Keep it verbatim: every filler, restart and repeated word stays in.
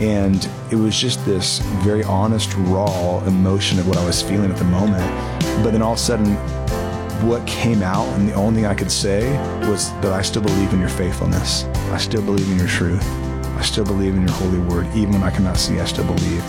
And it was just this very honest, raw emotion of what I was feeling at the moment. But then all of a sudden, what came out, and the only thing I could say was that I still believe in your faithfulness. I still believe in your truth. I still believe in your holy word. Even when I cannot see, I still believe.